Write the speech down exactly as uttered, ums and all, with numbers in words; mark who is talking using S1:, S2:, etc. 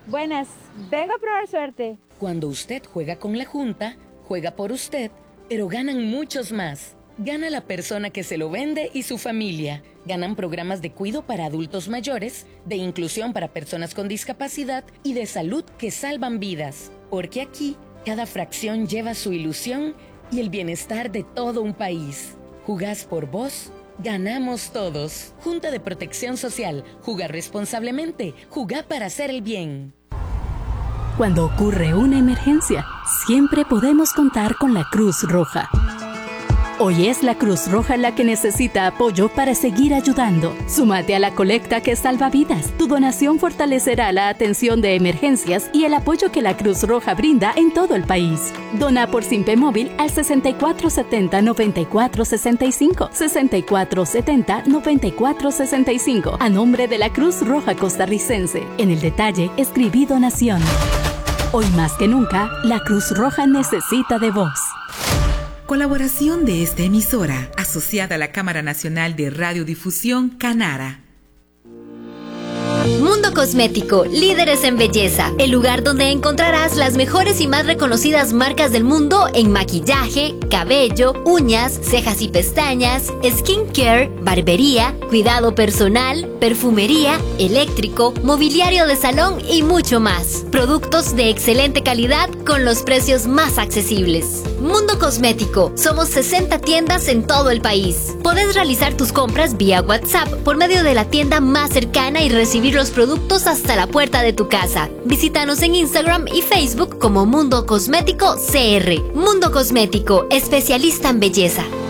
S1: Buenas, vengo a probar suerte.
S2: Cuando usted juega con la Junta, juega por usted, pero ganan muchos más. Gana la persona que se lo vende y su familia. Ganan programas de cuidado para adultos mayores, de inclusión para personas con discapacidad y de salud que salvan vidas. Porque aquí, cada fracción lleva su ilusión y el bienestar de todo un país. Jugás por vos, ganamos todos. Junta de Protección Social. Jugá responsablemente. Jugá para hacer el bien.
S3: Cuando ocurre una emergencia, siempre podemos contar con la Cruz Roja. Hoy es la Cruz Roja la que necesita apoyo para seguir ayudando. Súmate a la colecta que salva vidas. Tu donación fortalecerá la atención de emergencias y el apoyo que la Cruz Roja brinda en todo el país. Dona por Simpe Móvil al sesenta y cuatro setenta, noventa y cuatro sesenta y cinco, sesenta y cuatro setenta, noventa y cuatro sesenta y cinco, a nombre de la Cruz Roja Costarricense. En el detalle, escribí donación. Hoy más que nunca, la Cruz Roja necesita de vos.
S4: Colaboración de esta emisora, asociada a la Cámara Nacional de Radiodifusión, Canara.
S5: Mundo Cosmético, líderes en belleza. El lugar donde encontrarás las mejores y más reconocidas marcas del mundo en maquillaje, cabello, uñas, cejas y pestañas, skincare, barbería, cuidado personal, perfumería, eléctrico, mobiliario de salón y mucho más. Productos de excelente calidad con los precios más accesibles. Mundo Cosmético. Somos sesenta tiendas en todo el país. Podés realizar tus compras vía WhatsApp por medio de la tienda más cercana y recibir los productos hasta la puerta de tu casa. Visítanos en Instagram y Facebook como Mundo Cosmético C R. Mundo Cosmético, especialista en belleza.